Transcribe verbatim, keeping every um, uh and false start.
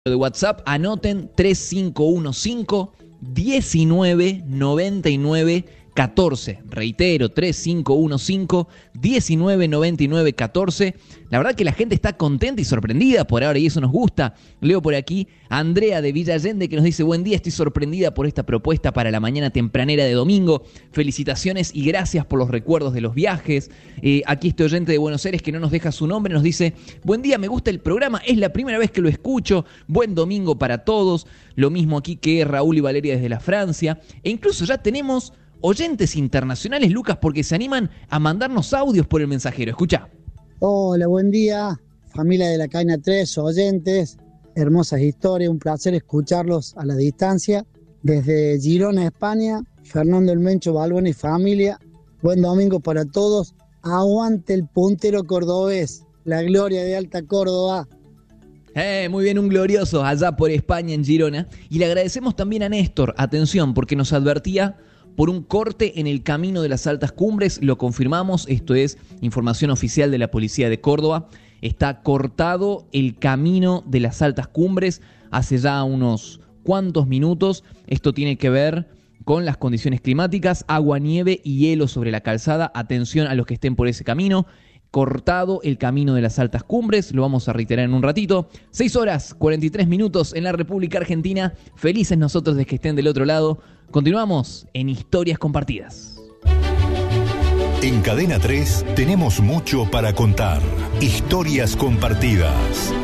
de WhatsApp, anoten tres cinco uno cinco, diecinueve noventa y nueve catorce. Reitero, tres cinco uno cinco, diecinueve noventa y nueve catorce. La verdad que la gente está contenta y sorprendida por ahora y eso nos gusta. Leo por aquí a Andrea de Villa Allende que nos dice: buen día, estoy sorprendida por esta propuesta para la mañana tempranera de domingo. Felicitaciones y gracias por los recuerdos de los viajes. Eh, aquí este oyente de Buenos Aires que no nos deja su nombre nos dice: buen día, me gusta el programa, es la primera vez que lo escucho. Buen domingo para todos. Lo mismo aquí que Raúl y Valeria desde la Francia. E incluso ya tenemos oyentes internacionales, Lucas, porque se animan a mandarnos audios por el mensajero. Escucha. Hola, buen día, familia de la Cadena tres, oyentes, hermosas historias, un placer escucharlos a la distancia. Desde Girona, España, Fernando El Mencho Balbón y familia, buen domingo para todos. Aguante el puntero cordobés, la gloria de Alta Córdoba. Eh, muy bien, un glorioso allá por España, en Girona. Y le agradecemos también a Néstor, atención, porque nos advertía por un corte en el camino de las altas cumbres. Lo confirmamos, esto es información oficial de la Policía de Córdoba. Está cortado el camino de las altas cumbres hace ya unos cuantos minutos. Esto tiene que ver con las condiciones climáticas, agua, nieve y hielo sobre la calzada. Atención a los que estén por ese camino. Cortado el camino de las altas cumbres, lo vamos a reiterar en un ratito. seis horas, cuarenta y tres minutos en la República Argentina. Felices nosotros de que estén del otro lado. Continuamos en Historias Compartidas. En Cadena tres tenemos mucho para contar. Historias Compartidas.